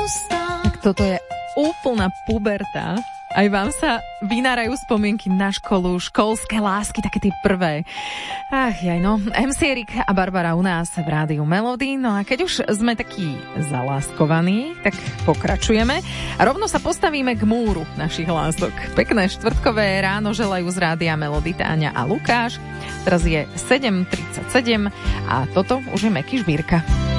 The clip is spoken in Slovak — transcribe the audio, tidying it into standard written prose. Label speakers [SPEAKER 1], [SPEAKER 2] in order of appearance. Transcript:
[SPEAKER 1] Tak toto je úplná puberta. Aj vám sa vynárajú spomienky na školu, školské lásky, také tie prvé. Ach jaj, no. MC Erik a Barbara u nás v Rádiu Melody. No a keď už sme takí zaláskovaní, tak pokračujeme. A rovno sa postavíme k múru našich lások. Pekné štvrtkové ráno želajú z Rádia Melody Táňa a Lukáš. Teraz je 7:37 a toto už je Meky Žbírka.